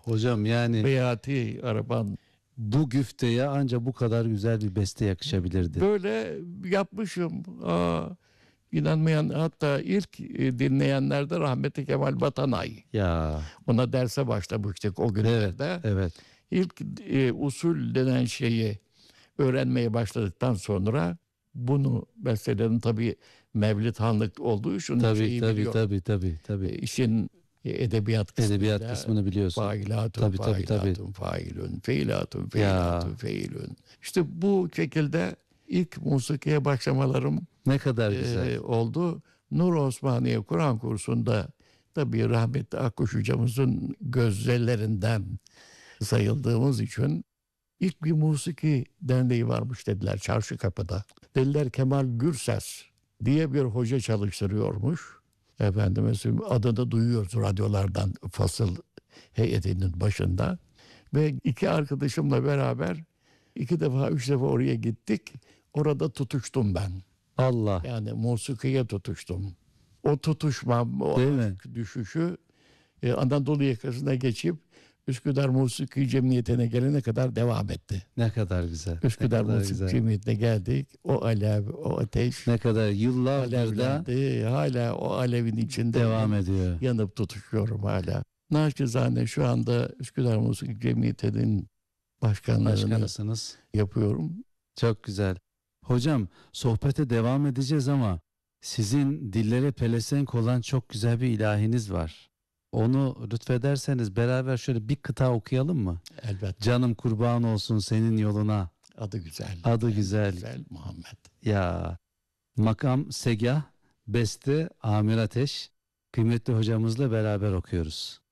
Hocam yani Hayati araban. bu güfteye ancak bu kadar güzel bir beste yakışabilirdi. Böyle yapmışım. İnanmayan, hatta ilk dinleyenler de rahmetli Kemal Batanay. Ya Ona derse başlamıştık o evet, günlerde. evet. İlk usul denen şeyi öğrenmeye başladıktan sonra bunu bestelerin tabii Mevlid Hanlık olduğu için Tabii şeyi tabii biliyor. tabii. İşin edebiyat Edebiyat kısmını biliyorsun. Failatun, Tabii. failatun, failun, feilatun, Ya feilatun, feilun. İşte bu şekilde ilk musikiye başlamalarım ne kadar güzel. oldu. Nur Osmaniye Kur'an kursunda tabii rahmetli Akkuş hocamızın gözlerinden sayıldığımız için ilk bir musiki derneği varmış dediler Çarşıkapı'da. Dediler Kemal Gürses diye bir hoca çalıştırıyormuş. Efendim mesela adını duyuyoruz radyolardan, fasıl heyetinin başında. Ve iki arkadaşımla beraber 2 defa 3 defa oraya gittik. Orada tutuştum ben. Allah. Yani musikiye tutuştum. O tutuşmam, o Değil mi? aşk düşüşü Anadolu yakasına geçip Üsküdar Musiki Cemiyeti'ne gelene kadar devam etti. Ne kadar güzel. Üsküdar ne kadar Musiki güzel. Cemiyeti'ne geldik. O alev, o ateş Ne kadar yıllardır da alevlendi. Hala o alevin içinde devam ediyor. yanıp tutuşuyorum hala. Naçizane şu anda Üsküdar Musiki Cemiyeti'nin başkanlığını Başkanısınız. yapıyorum. Çok güzel. Hocam sohbete devam edeceğiz ama sizin dillere pelesenk olan çok güzel bir ilahiniz var. Onu lütfederseniz beraber şöyle bir kıta okuyalım mı? Elbette. Canım kurban olsun senin yoluna. Adı güzel. Adı güzel. Güzel Muhammed. Ya makam Segah, beste Amir Ateş. Kıymetli hocamızla beraber okuyoruz.